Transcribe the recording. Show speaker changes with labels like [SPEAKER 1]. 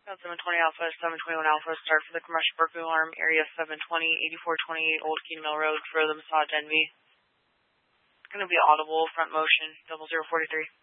[SPEAKER 1] 720 Alpha, 721 Alpha, start for the commercial burglary alarm, area 720, 8428 Old Keene Mill Road for the Massage Envy. It's going to be audible, front motion, 0043.